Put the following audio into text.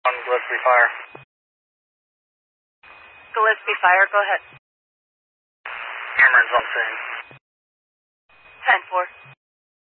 On Gillespie Fire. Gillespie Fire, go ahead. Cameron's on scene. 10-4.